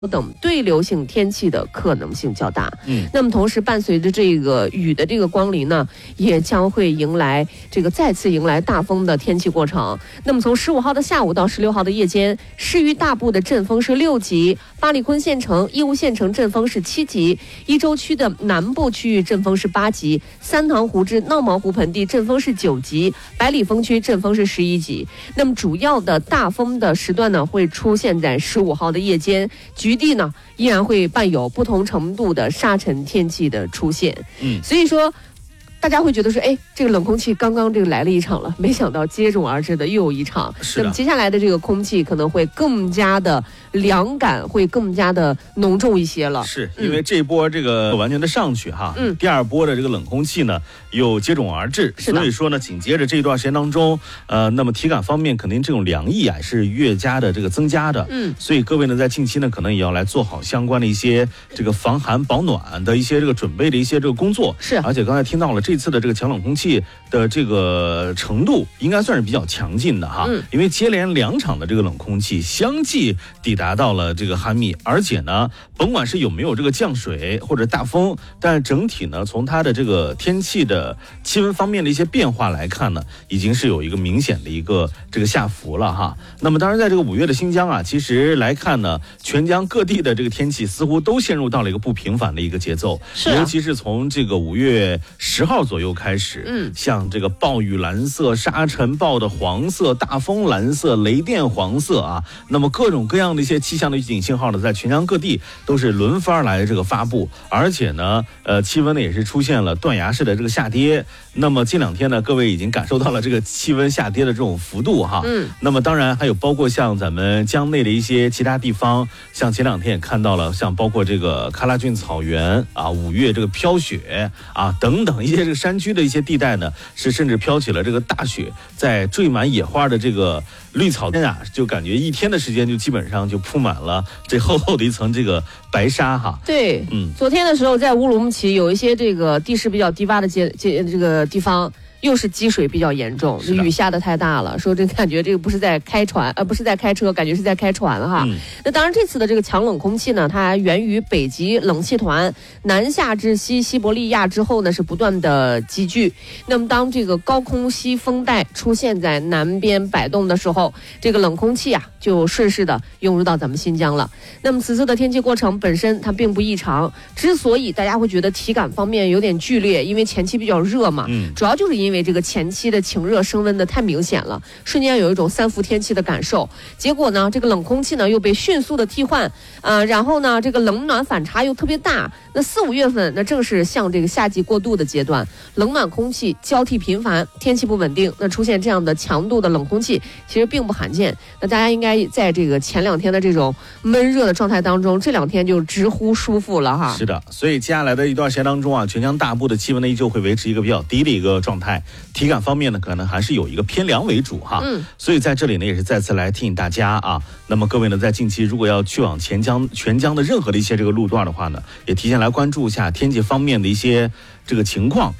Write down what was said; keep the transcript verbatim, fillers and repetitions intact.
等对流性天气的可能性较大。 嗯， 那么同时伴随着这个雨的这个光临呢，也将会迎来这个再次迎来大风的天气过程。那么从十五号的下午到十六号的夜间，市域大部的阵风是六级，巴里坤县城、义乌县城阵风是七级，伊州区的南部区域阵风是八级，三塘湖至闹毛湖盆地阵风是九级，百里风区阵风是十一级。那么主要的大风的时段呢，会出现在十五号的夜间，局地呢依然会伴有不同程度的沙尘天气的出现。 嗯， 所以说大家会觉得说，哎，这个冷空气刚刚这个来了一场了，没想到接踵而至的又有一场。那么接下来的这个空气可能会更加的凉感，会更加的浓重一些了。 是因为这一波这个完全的上去哈，嗯，第二波的这个冷空气呢又接踵而至，所以说呢，紧接着这一段时间当中，呃，那么体感方面肯定这种凉意啊是越加的这个增加的。嗯，所以各位呢在近期呢可能也要来做好相关的一些这个防寒保暖的一些这个准备的一些这个工作。 是， 而且刚才听到了这。这次的这个强冷空气的这个程度应该算是比较强劲的哈，嗯，因为接连两场的这个冷空气相继抵达到了这个哈密，而且呢，甭管是有没有这个降水或者大风，但整体呢，从它的这个天气的气温方面的一些变化来看呢，已经是有一个明显的一个这个下浮了哈。那么当然，在这个五月的新疆啊，其实来看呢，全疆各地的这个天气似乎都陷入到了一个不平凡的一个节奏， 是啊， 尤其是从这个五月十号左右开始，嗯，像这个暴雨蓝色、沙尘暴的黄色、大风蓝色、雷电黄色啊，那么各种各样的一些气象的预警信号呢，在全疆各地都是轮番来这个发布，而且呢，呃，气温呢也是出现了断崖式的这个下跌。那么近两天呢，各位已经感受到了这个气温下跌的这种幅度哈，嗯，那么当然还有包括像咱们疆内的一些其他地方，像前两天也看到了，像包括这个喀拉峻草原啊，五月这个飘雪啊等等一些这个山区的一些地带呢，是甚至飘起了这个大雪，在缀满野花的这个绿草间啊，就感觉一天的时间就基本上就铺满了这厚厚的一层这个白沙哈。 对，嗯，昨天的时候在乌鲁木齐有一些这个地势比较低洼的街街这个地方。又是积水比较严重，雨下的太大了，说这感觉这个不是在开船，呃，不是在开车，感觉是在开船了哈。嗯、那当然，这次的这个强冷空气呢，它源于北极冷气团南下至西西伯利亚之后呢，是不断的集聚。那么，当这个高空西风带出现在南边摆动的时候，这个冷空气啊，就顺势的涌入到咱们新疆了。那么，此次的天气过程本身它并不异常，之所以大家会觉得体感方面有点剧烈，因为前期比较热嘛，嗯、主要就是因为。因为这个前期的晴热升温的太明显了，瞬间有一种三伏天气的感受。结果呢，这个冷空气呢又被迅速的替换，呃，然后呢，这个冷暖反差又特别大。那四五月份，那正是向这个夏季过渡的阶段，冷暖空气交替频繁，天气不稳定。那出现这样的强度的冷空气，其实并不罕见。那大家应该在这个前两天的这种闷热的状态当中，这两天就直呼舒服了哈。 是的，所以接下来的一段时间当中啊，全疆大部的气温呢依旧会维持一个比较低的一个状态。体感方面呢，可能还是有一个偏凉为主哈，嗯，所以在这里呢，也是再次来提醒大家啊。那么各位呢，在近期如果要去往全疆全疆的任何的一些这个路段的话呢，也提前来关注一下天气方面的一些这个情况。